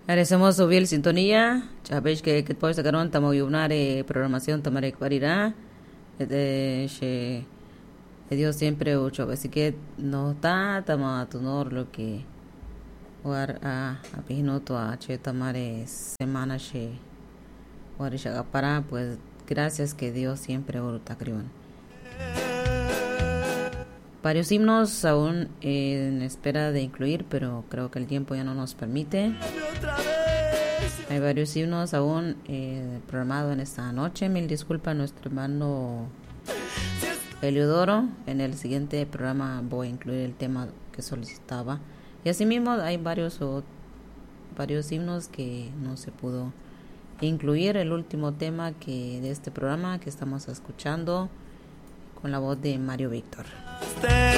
Agradecemos su fiel sintonía. Sabéis que después sacaron tamoyunare programación tamare parirá. Dios siempre ucho, así que no está tama tunor lo que war a pinoto a che tamare semana she war para pues gracias que Dios siempre urta crión. Varios himnos aún en espera de incluir, pero creo que el tiempo ya no nos permite. Hay varios himnos aún programados en esta noche. Mil disculpas a nuestro hermano Eliodoro. En el siguiente programa voy a incluir el tema que solicitaba. Y asimismo hay varios himnos que no se pudo incluir. El último tema de este programa que estamos escuchando con la voz de Mario Víctor.